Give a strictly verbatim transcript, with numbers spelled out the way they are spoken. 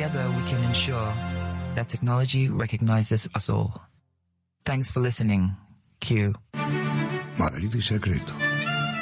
Together we can ensure that technology recognizes us all. Thanks for listening. Q. Marito y secreto.